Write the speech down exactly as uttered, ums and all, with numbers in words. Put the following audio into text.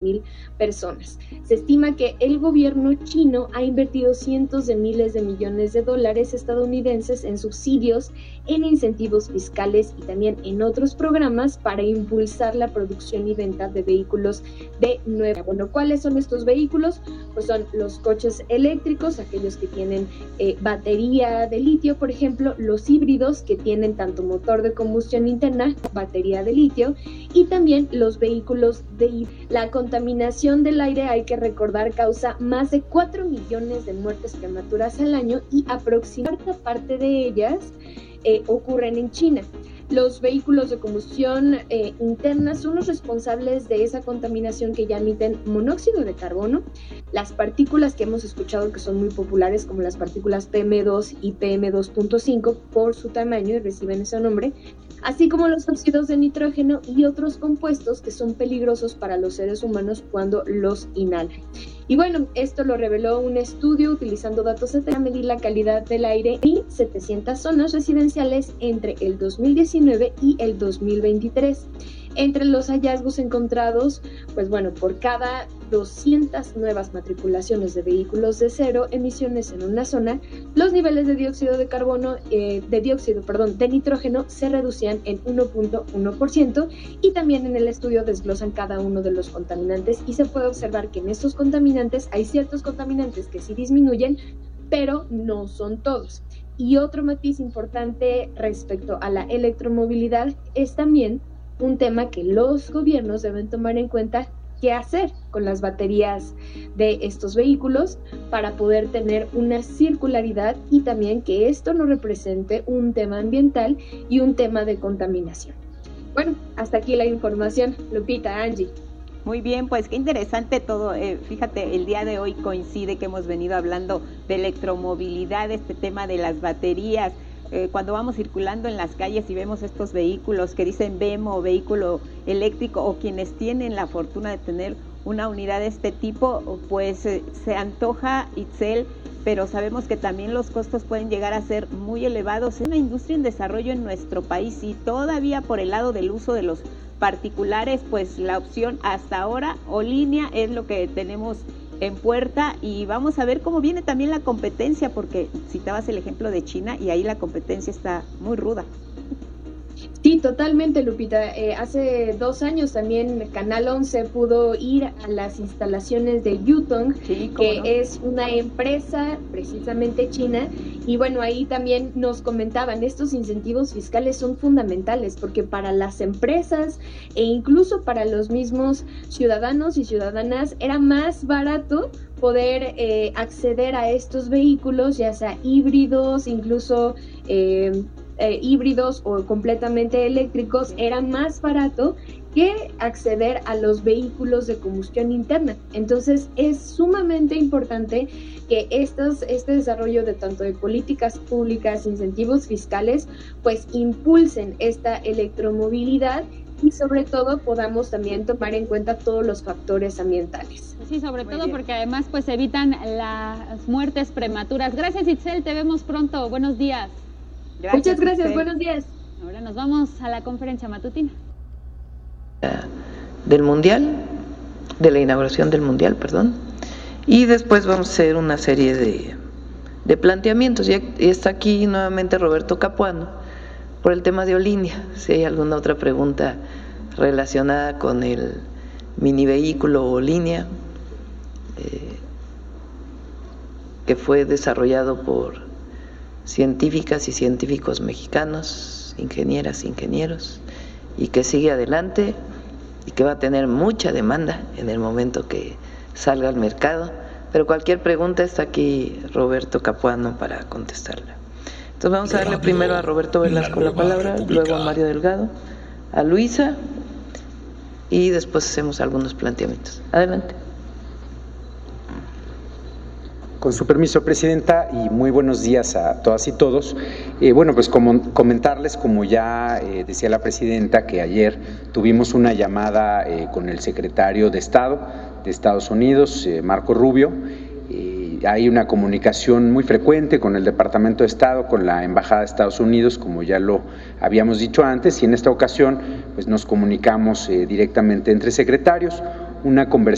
mil personas. Se estima que el gobierno chino ha invertido cientos de miles de millones de dólares estadounidenses en subsidios, en incentivos fiscales y también en otros programas para impulsar la producción y venta de vehículos de nueva. Bueno, ¿cuáles son estos vehículos? Pues son los coches eléctricos, aquellos que tienen eh, batería de litio, por ejemplo, los híbridos que tienen tanto motor de combustión interna, batería de litio, y también los vehículos de híbrido. La contaminación del aire, hay que recordar, causa más de cuatro millones de muertes prematuras al año y aproximadamente parte de ellas eh, ocurren en China. Los vehículos de combustión eh, interna son los responsables de esa contaminación que ya emiten monóxido de carbono, las partículas que hemos escuchado que son muy populares como las partículas P M dos y P M dos punto cinco por su tamaño y reciben ese nombre, así como los óxidos de nitrógeno y otros compuestos que son peligrosos para los seres humanos cuando los inhalan. Y bueno, esto lo reveló un estudio utilizando datos para medir la calidad del aire en setecientas zonas residenciales entre el dos mil diecinueve y el dos mil veintitrés. Entre los hallazgos encontrados, pues bueno, por cada doscientas nuevas matriculaciones de vehículos de cero emisiones en una zona, los niveles de dióxido de carbono, eh, de dióxido, perdón, de nitrógeno se reducían en uno punto uno por ciento, y también en el estudio desglosan cada uno de los contaminantes y se puede observar que en estos contaminantes hay ciertos contaminantes que sí disminuyen, pero no son todos. Y otro matiz importante respecto a la electromovilidad es también un tema que los gobiernos deben tomar en cuenta: qué hacer con las baterías de estos vehículos para poder tener una circularidad y también que esto no represente un tema ambiental y un tema de contaminación. Bueno, hasta aquí la información. Lupita, Angie. Muy bien, pues qué interesante todo. Eh, fíjate, el día de hoy coincide que hemos venido hablando de electromovilidad, este tema de las baterías. Eh, cuando vamos circulando en las calles y vemos estos vehículos que dicen B E M o vehículo eléctrico, o quienes tienen la fortuna de tener una unidad de este tipo, pues eh, se antoja Itzel, pero sabemos que también los costos pueden llegar a ser muy elevados. Es una industria en desarrollo en nuestro país y todavía por el lado del uso de los particulares, pues la opción hasta ahora o línea es lo que tenemos en puerta, y vamos a ver cómo viene también la competencia, porque citabas el ejemplo de China y ahí la competencia está muy ruda. Sí, totalmente, Lupita. Eh, hace dos años también Canal once pudo ir a las instalaciones de Yutong, sí, que no. es una empresa precisamente china, y bueno, ahí también nos comentaban, estos incentivos fiscales son fundamentales, porque para las empresas e incluso para los mismos ciudadanos y ciudadanas era más barato poder eh, acceder a estos vehículos, ya sea híbridos, incluso eh, Eh, híbridos o completamente eléctricos, era más barato que acceder a los vehículos de combustión interna. Entonces es sumamente importante que estos, este desarrollo de tanto de políticas públicas, incentivos fiscales, pues impulsen esta electromovilidad y sobre todo podamos también tomar en cuenta todos los factores ambientales. Sí, sobre Muy todo bien. Porque además pues evitan las muertes prematuras. Gracias, Itzel, te vemos pronto. Buenos días. Gracias, Muchas gracias, usted. Buenos días. Ahora nos vamos a la conferencia matutina. Del Mundial, de la inauguración del Mundial, perdón, y después vamos a hacer una serie de, de planteamientos. Y está aquí nuevamente Roberto Capuano por el tema de Olinia. Si hay alguna otra pregunta relacionada con el mini vehículo Olinia, eh, que fue desarrollado por científicas y científicos mexicanos, ingenieras, ingenieros, y que sigue adelante y que va a tener mucha demanda en el momento que salga al mercado. Pero cualquier pregunta está aquí Roberto Capuano para contestarla. Entonces vamos a darle primero a Roberto Velasco la palabra, luego a Mario Delgado, a Luisa, y después hacemos algunos planteamientos. Adelante. Con su permiso, Presidenta, y muy buenos días a todas y todos. Eh, bueno, pues como comentarles, como ya eh, decía la Presidenta, que ayer tuvimos una llamada eh, con el Secretario de Estado de Estados Unidos, eh, Marco Rubio. Eh, hay una comunicación muy frecuente con el Departamento de Estado, con la Embajada de Estados Unidos, como ya lo habíamos dicho antes, y en esta ocasión pues nos comunicamos eh, directamente entre secretarios, una conversación